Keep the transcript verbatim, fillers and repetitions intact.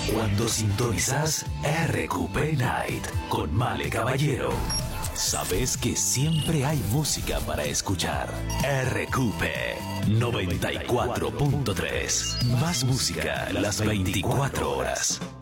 Cuando sintonizas R Q P Night con Male Caballero, sabes que siempre hay música para escuchar. R Q P noventa y cuatro punto tres. Más música las veinticuatro horas.